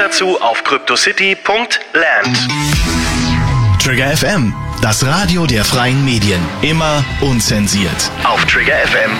dazu auf cryptocity.land. Trigger FM, das Radio der freien Medien. Immer unzensiert. Auf triggerfm.de